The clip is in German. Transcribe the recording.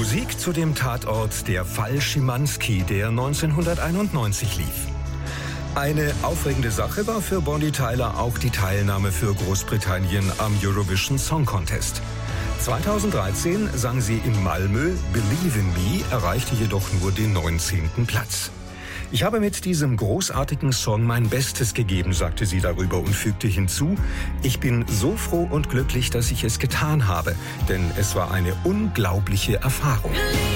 Musik zu dem Tatort Der Fall Schimanski, der 1991 lief. Eine aufregende Sache war für Bonnie Tyler auch die Teilnahme für Großbritannien am Eurovision Song Contest. 2013 sang sie in Malmö, Believe in Me, erreichte jedoch nur den 19. Platz. Ich habe mit diesem großartigen Song mein Bestes gegeben, sagte sie darüber und fügte hinzu: Ich bin so froh und glücklich, dass ich es getan habe, denn es war eine unglaubliche Erfahrung.